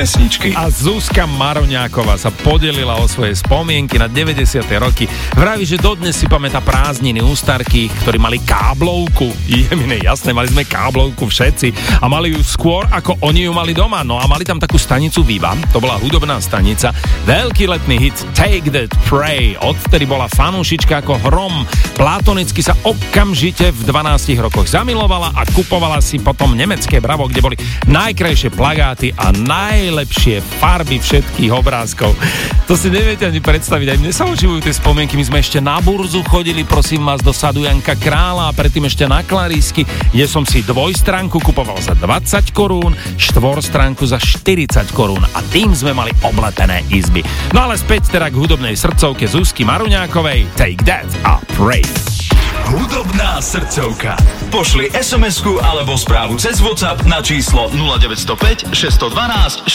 pesničky. A Zuzka Maroňáková sa podelila o svoje spomienky na 90. roky. Vraví, že dodnes si pamätá prázdniny u starkých, ktorí mali káblovku. Je mi jasné, mali sme káblovku všetci a mali ju skôr, ako oni ju mali doma. No a mali tam takú stanicu Viva, to bola hudobná stanica. Veľký letný hit Take That Pray. Odtedy bola fanúšička ako hrom. Platonicky sa okamžite v 12 rokoch zamilovala a kupovala si potom nemecké Bravo, kde boli najkrajšie plagáty a najlepšie farby všetkých obrázkov. To si neviete ani predstaviť, aj mne sa oživujú tie spomienky. My sme ešte na burzu chodili, prosím vás, do sadu Janka Krála a predtým ešte na Klarísky, kde som si dvojstránku kupoval za 20 korún, štvorstránku za 40 korún a tým sme mali oblepené izby. No ale späť teda k hudobnej srdcovke Zuzky Maroňákovej Take That a Pray. Hudobná srdcovka. Pošli SMS-ku alebo správu cez WhatsApp na číslo 0905 612